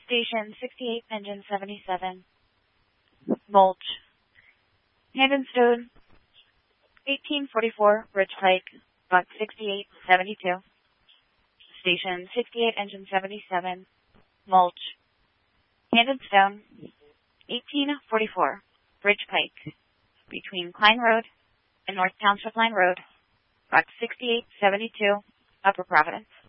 Station 68, Engine 77. Mulch. Hand and Stone, 1844, Ridge Pike, Box 6872. Station 68, Engine 77. Mulch. Hand and Stone, 1844, Ridge Pike, between Klein Road and North Township Line Road, Box 6872, Upper Providence.